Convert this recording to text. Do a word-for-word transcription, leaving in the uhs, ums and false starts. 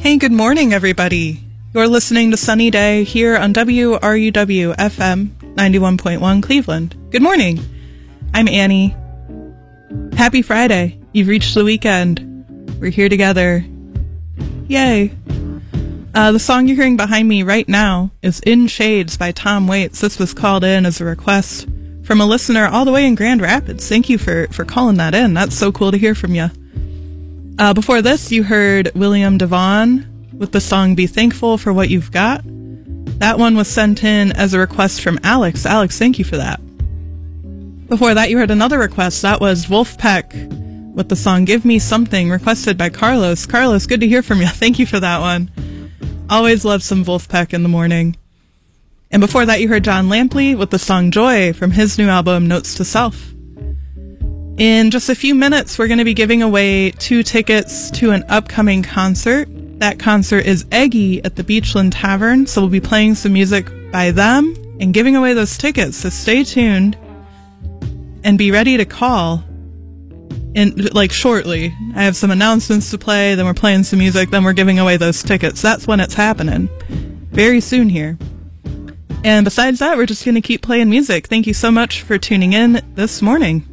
Hey, good morning, everybody. You're listening to Sunny Day here on W R U W F M ninety-one point one Cleveland. Good morning. I'm Annie. Happy Friday. You've reached the weekend. We're here together. Yay. Uh, the song you're hearing behind me right now is In Shades by Tom Waits. This was called in as a request from a listener all the way in Grand Rapids. Thank you for, for calling that in. That's so cool to hear from you. Uh, before this, you heard William Devon with the song Be Thankful for What You've Got. That one was sent in as a request from Alex. Alex, thank you for that. Before that, you heard another request. That was Wolfpack with the song Give Me Something, requested by Carlos. Carlos, good to hear from you. Thank you for that one. Always love some Wolfpack in the morning. And before that, you heard John Lampley with the song Joy from his new album, Notes to Self. In just a few minutes, we're going to be giving away two tickets to an upcoming concert. That concert is Eggy at the Beachland Tavern, so we'll be playing some music by them and giving away those tickets. So stay tuned and be ready to call in like shortly. I have some announcements to play, then we're playing some music, then we're giving away those tickets. That's when it's happening. Very soon here. And besides that, we're just going to keep playing music. Thank you so much for tuning in this morning.